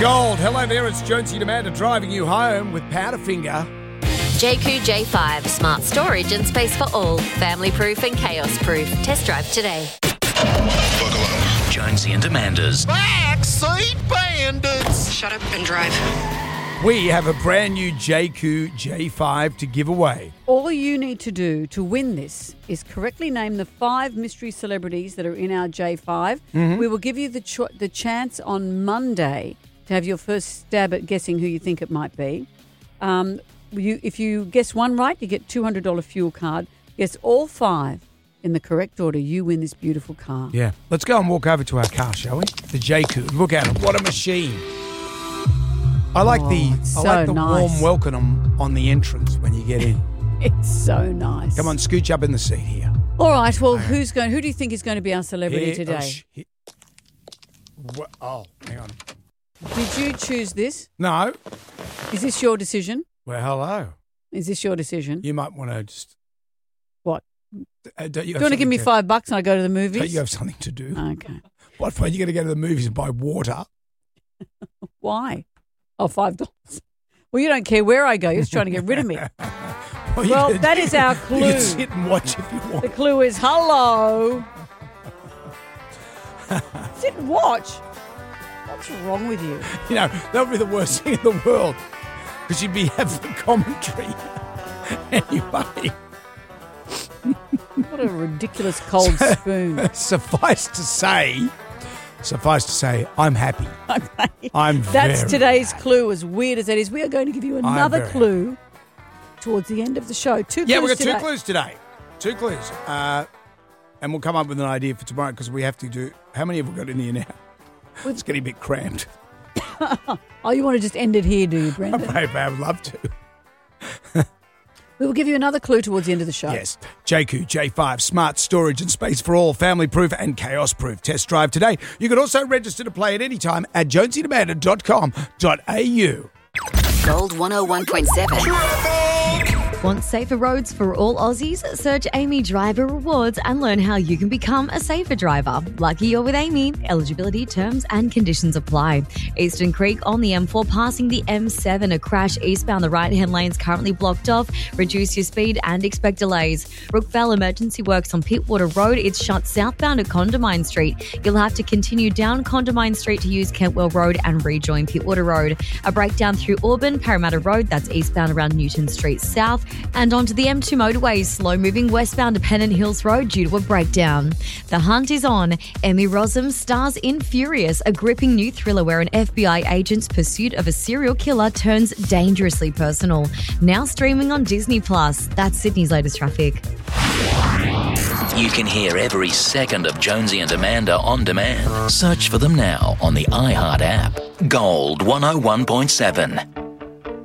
Gold. Hello there, it's Jonesy and Amanda driving you home with Powderfinger. JQ J5, smart storage and space for all. Family proof and chaos proof. Test drive today. Buckle up. Jonesy and Amanda's Backseat Bandits. Shut up and drive. We have a brand new JQ J5 to give away. All you need to do to win this is correctly name the 5 mystery celebrities that are in our J5. We will give you the chance on Monday to have your first stab at guessing who you think it might be. If you guess one right, you get $200 fuel card. Guess all 5 in the correct order, you win this beautiful car. Yeah. Let's go and walk over to our car, shall we? The JQ. Look at it. What a machine. I like the nice. warm welcome on the entrance when you get in. It's so nice. Come on, scooch up in the seat here. All right. Well, who do you think is going to be our celebrity today? Hang on. Did you choose this? No. Is this your decision? Well, hello. Is this your decision? You might want to just... What? Do you want to give me $5 and I go to the movies? Don't you have something to do? Okay. What for? You're going to go to the movies and buy water? Why? Oh, $5. Well, you don't care where I go. You're just trying to get rid of me. Well, that is our clue. You can sit and watch if you want. The clue is hello. Sit and watch. What's wrong with you? You know, that would be the worst thing in the world because you'd be having commentary. Anyway. What a ridiculous cold spoon. Suffice to say, I'm happy. Okay. That's today's clue, as weird as that is. We are going to give you another clue towards the end of the show. We've got 2 clues today. 2 clues. And we'll come up with an idea for tomorrow because we have to do... How many have we got in here now? It's getting a bit cramped. Oh, you want to just end it here, do you, Brendan? Maybe I would love to. We will give you another clue towards the end of the show. Yes. JQ J5, smart storage and space for all, family proof and chaos proof. Test drive today. You can also register to play at any time at jonesyandamanda.com.au. Gold 101.7. Want safer roads for all Aussies? Search Amy Driver Rewards and learn how you can become a safer driver. Lucky you're with Amy. Eligibility, terms and conditions apply. Eastern Creek on the M4 passing the M7. A crash eastbound. The right-hand lane's currently blocked off. Reduce your speed and expect delays. Brookvale emergency works on Pittwater Road. It's shut southbound at Condamine Street. You'll have to continue down Condamine Street to use Kentwell Road and rejoin Pittwater Road. A breakdown through Auburn, Parramatta Road. That's eastbound around Newton Street South. And onto the M2 motorway, slow-moving westbound to Pennant Hills Road due to a breakdown. The hunt is on. Emmy Rossum stars in Furious, a gripping new thriller where an FBI agent's pursuit of a serial killer turns dangerously personal. Now streaming on Disney+. That's Sydney's latest traffic. You can hear every second of Jonesy and Amanda on demand. Search for them now on the iHeart app. Gold 101.7.